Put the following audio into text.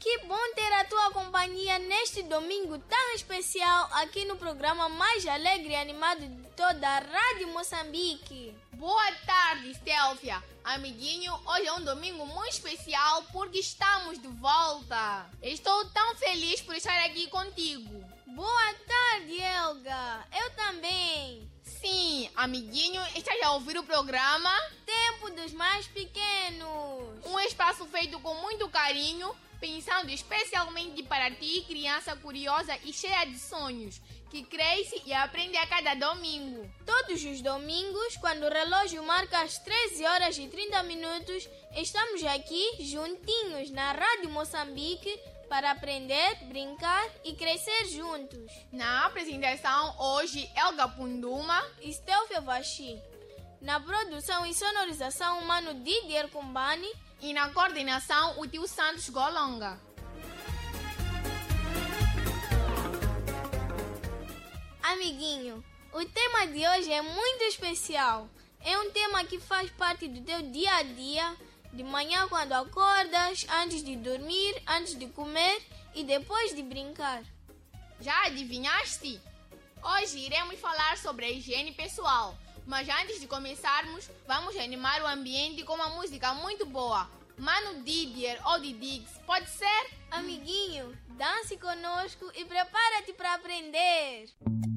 Que bom ter a tua companhia neste domingo tão especial aqui no programa mais alegre e animado de toda a Rádio Moçambique. Boa tarde, Stélvia. Amiguinho, hoje é um domingo muito especial porque estamos de volta. Estou tão feliz por estar aqui contigo. Boa tarde, Elga. Eu também. Sim, amiguinho, estás a ouvir o programa Tempo dos Mais Pequenos. Um espaço feito com muito carinho, pensando especialmente para ti, criança curiosa e cheia de sonhos, que cresce e aprende a cada domingo. Todos os domingos, quando o relógio marca as 13h30, estamos aqui juntinhos na Rádio Moçambique para aprender, brincar e crescer juntos. Na apresentação hoje, Elga Punduma e Stélvia Vachi. Na produção e sonorização, Mano Didier Kumbani. E na coordenação, o tio Santos Golonga. Amiguinho, o tema de hoje é muito especial. É um tema que faz parte do teu dia a dia, de manhã quando acordas, antes de dormir, antes de comer e depois de brincar. Já adivinhaste? Hoje iremos falar sobre a higiene pessoal, mas antes de começarmos, vamos animar o ambiente com uma música muito boa. Mano Didier ou Didix, pode ser? Amiguinho, dance conosco e prepara-te para aprender.